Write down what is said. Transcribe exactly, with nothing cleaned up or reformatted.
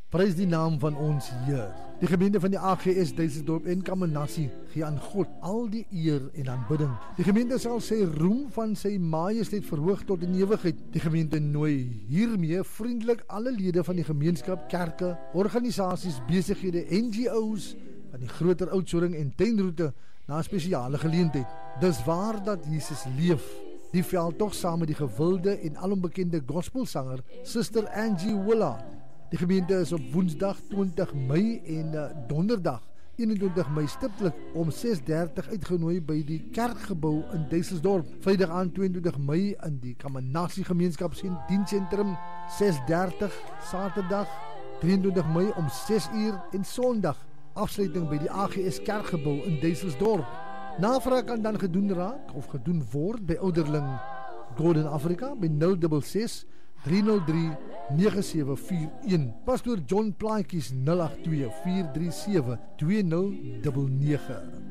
Prys die naam van ons Heer. Die gemeente van die A G S Duiselsdorp en Kamanasie gee aan God al die eer en aanbidding. Die gemeente sal sy roem van sy majesteit verhoog tot in ewigheid. Die gemeente nooi hiermee vriendelik alle lede van die gemeenskap, kerke, organisasies, besighede, N G O's van die groter Oudtshoorn en Tuinroete na 'n spesiale geleentheid. Dis waar dat Jesus leef. Die veldtog saam met die gewilde en alombekende gospelsanger Suster Angie Willard. Die gemeente is op Woensdag twintig Mei en uh, Donderdag eenentwintig Mei stiptelik om ses dertig uitgenooi by die kerkgebou in Duiselsdorp. Vrydag aan tweeëntwintig Mei in die Kamanasie Gemeenskapsdienstsentrum ses dertig, Saterdag drieëntwintig Mei om ses uur en Sondag afsluiting by die A G S kerkgebou in Duiselsdorp. Navraag kan dan gedoen raak of gedoen word by ouderling Gordon Afrika by nul ses ses drie nul drie nege sewe vier een. Pastoor John Plaatjies nul agt twee vier drie sewe twee nul nege nege.